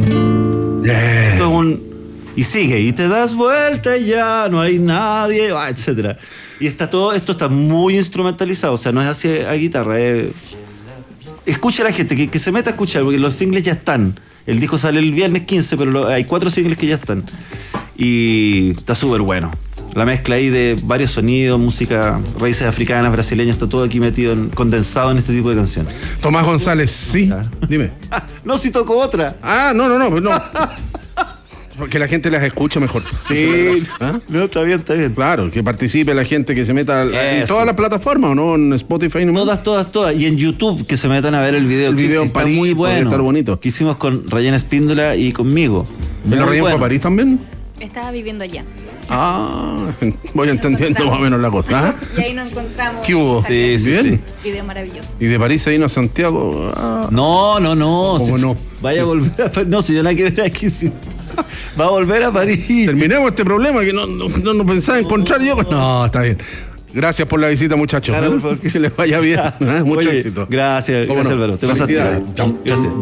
Esto es y sigue, y te das vuelta y ya no hay nadie, etcétera. Y esto está muy instrumentalizado, o sea, no es así a guitarra. Escucha a la gente, que se meta a escuchar, porque los singles ya están. El disco sale el viernes 15, pero hay 4 singles que ya están. Y está súper bueno. La mezcla ahí de varios sonidos, música, raíces africanas, brasileñas, está todo aquí metido, condensado en este tipo de canciones. Tomás González, sí, claro. Dime. No, si toco otra. No. Porque la gente las escucha mejor. Sí, ¿ah? No, está bien. Claro, que participe la gente, que se meta en todas las plataformas, ¿o no? En Spotify, ¿no? Todas. Y en YouTube, que se metan a ver el video. El video en París, muy bueno. Estar bonito. Que hicimos con Rayana Espíndola y conmigo. ¿En la Rayana fue a París también? Estaba viviendo allá. Voy entendiendo más o menos la cosa. ¿Ah? Y ahí nos encontramos. ¿Qué hubo? Sí. Video maravilloso. ¿Y de París ahí a Santiago? No. ¿Cómo no? Vaya a volver a París. No, si yo nada que ver aquí. Sí. Va a volver a París. Terminemos este problema que no pensaba encontrar yo. No, está bien. Gracias por la visita, muchachos. Claro, que les vaya bien. Mucho éxito. Gracias, Álvaro. Te pasaste. Gracias.